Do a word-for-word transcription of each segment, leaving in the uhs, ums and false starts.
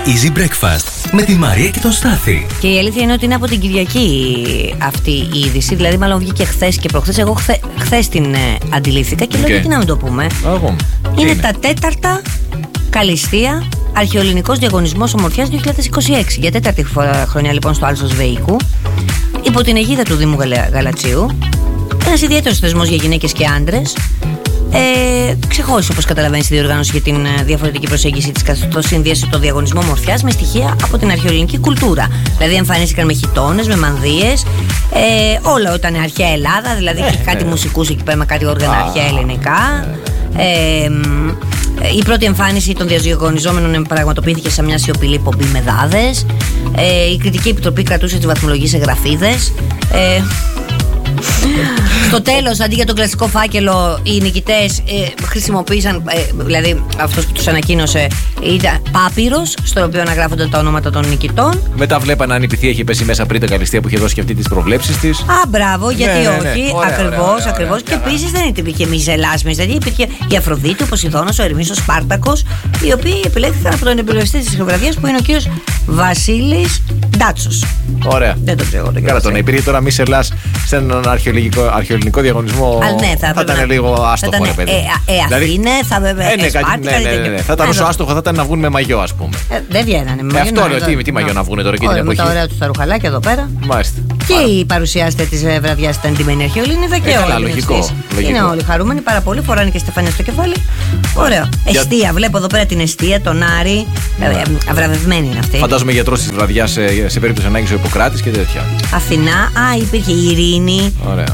Easy Breakfast με τη Μαρία και τον Στάθη. Και η αλήθεια είναι ότι είναι από την Κυριακή αυτή η είδηση. Δηλαδή, μάλλον βγήκε χθες και προχθές. Εγώ χθε, χθες την ε, αντιλήφθηκα και λέω: okay. Γιατί να μην το πούμε. Εγώ. Είναι, είναι τα τέταρτα καλυστεία αρχαιοελληνικός διαγωνισμός ομορφιάς δύο χιλιάδες είκοσι έξι. Για τέταρτη χρονιά λοιπόν στο Άλσος Βεϊκού, υπό την αιγίδα του Δήμου Γαλατσίου. Ένας ιδιαίτερος θεσμός για γυναίκες και άντρες. Ε, ξεχώρισε, όπως καταλαβαίνεις, τη διοργάνωση για την διαφορετική προσέγγιση της καθ' το συνδύασε το διαγωνισμό ομορφιάς με στοιχεία από την αρχαιοελληνική κουλτούρα. Δηλαδή, εμφανίστηκαν με χιτώνες, με μανδύες, ε, όλα ήταν αρχαία Ελλάδα. Δηλαδή, είχε κάτι μουσικούς εκεί πέρα με κάτι όργανα αρχαία ελληνικά. Ε, η πρώτη εμφάνιση των διαγωνιζόμενων πραγματοποιήθηκε σε μια σιωπηλή πομπή με δάδες. Ε, η Κριτική Επιτροπή κρατούσε τις βαθμολογίες σε γραφίδες. Ε, Στο τέλος, αντί για τον κλασικό φάκελο, οι νικητές ε, χρησιμοποίησαν, ε, δηλαδή αυτός που τους ανακοίνωσε ήταν πάπυρος, στο οποίο αναγράφονται τα ονόματα των νικητών. Μετά βλέπανε αν η πυθία είχε πέσει μέσα πριν τα καλυστία που είχε δώσει και αυτή τις προβλέψεις της. Α, μπράβο, γιατί ναι, ναι, ναι. όχι, ακριβώς, ακριβώς. Και επίσης δεν υπήρχε μιζελάσμις, δηλαδή υπήρχε η Αφροδίτη, ο Ποσειδώνας, ο Ερμής, ο Σπάρτακος, οι οποίοι επιλέχθηκαν από τον επιλογιστή της ισχυρογραφίας που είναι ο κύριος Βασίλης Ντάτσος. Ωραία. Δεν το ξέρω. Καλά, τον υπήρχε τώρα μισελάς σε έναν αρχαιοελληνικό διαγωνισμό. Α, ναι, θα, θα ήταν να... λίγο άστοχο, ρε παιδί. Ε, ε, ε, δηλαδή, Αθήνε, θα βέβαια. Ε, ναι, Σπάρτη, ναι, ναι, ναι, ναι. Θα ήταν όσο άστοχο, θα ήταν να βγουν με μαγιό, ας πούμε. Ε, δεν βγαίνανε με μαγιό. Αυτό λέω, τι, τι μαγιό να βγουν τώρα και την εποχή. Με τα ωραία του τα ρουχαλάκια εδώ πέρα. Μάλιστα. Και οι παρουσιάστες της βραδιάς ήταν ντυμένοι αρχαιοελλήνιδα και όλοι. Λογικό. Είναι όλοι χαρούμενοι πάρα πολύ, φοράνε και στεφανία στο κεφάλι. Ωραίο. Εστία, βλέπω εδώ πέρα την εστία, τον Άρη. Αβραβευμένη είναι αυτή. Φαντάζομαι γιατρός της βραδιάς σε περίπτωση ανάγκης ο Ιπποκράτης και τέτοια. Αθηνά, α, υπήρχε η Ειρήνη.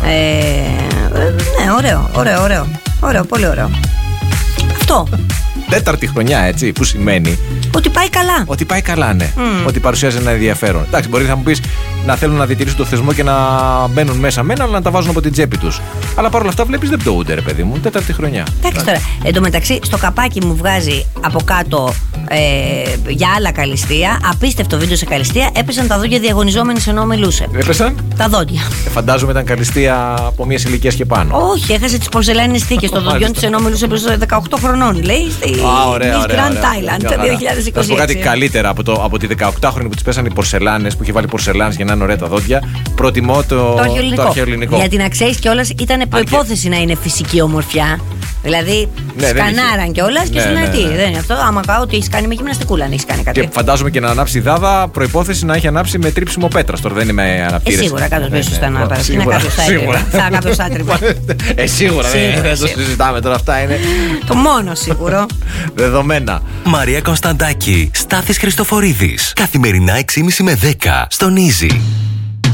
Ναι, ωραίο, ωραίο, ωραίο. Ωραίο, πολύ ωραίο. Αυτό. Τέταρτη χρονιά, έτσι, που σημαίνει. Ότι πάει καλά. Ότι πάει καλά, ναι. Mm. Ότι παρουσιάζει ένα ενδιαφέρον. Εντάξει, μπορεί να μου πει να θέλουν να διατηρήσουν το θεσμό και να μπαίνουν μέσα μένα, αλλά να τα βάζουν από την τσέπη τους. Αλλά παρόλα αυτά βλέπει δεν πτωούνται, ρε παιδί μου. Τέταρτη χρονιά. Εντάξει τώρα. Εν τω μεταξύ, στο καπάκι μου βγάζει από κάτω ε, για άλλα καλυστεία. Απίστευτο βίντεο σε καλυστεία. Έπεσαν τα δόντια διαγωνιζόμενοι ενώ μιλούσε. Έπεσαν. Τα δόντια. Ε, φαντάζομαι ήταν καλυστεία από μια ηλικία και πάνω. Όχι, έχασε τις πορσελάνινες θήκες των δοντιών της ενώ μιλούσε προς δεκαοκτώ χρονών. Λέει στη Grand Thailand το δύο χιλιάδες είκοσι έξι. Θα σου πω κάτι καλύτερα από, το, από τη δεκαοκτάχρονη που της πέσανε οι πορσελάνες, που είχε βάλει πορσελάνες για να είναι ωραία τα δόντια. Προτιμώ το, το αρχαιοελληνικό. Γιατί να ξέρεις κιόλας ήταν προϋπόθεση να είναι φυσική ομορφιά. Δηλαδή, ναι, σκανάραν κιόλας και σου λένε τι, δεν είναι αυτό. Άμα κάω ότι έχει κάνει με γυμναστικούλα, αν έχει κάνει κάτι. Και φαντάζομαι και να ανάψει δάδα, προϋπόθεση να έχει ανάψει με τρίψιμο πέτρα. Τώρα δεν είναι με αναπτήρες. Ε, σίγουρα κάποιος πίσω στα ανάπαρα. Είναι κάποιος θα έτρεπε. Θα κάποιος θα έτρεπε. Ε, σίγουρα δεν το συζητάμε τώρα, αυτά είναι. Το μόνο σίγουρο. Δεδομένα. Μαρία Κωνσταντάκη, Στάθης Χριστοφορίδης. Καθημερινά έξι και μισή με δέκα στον Easy.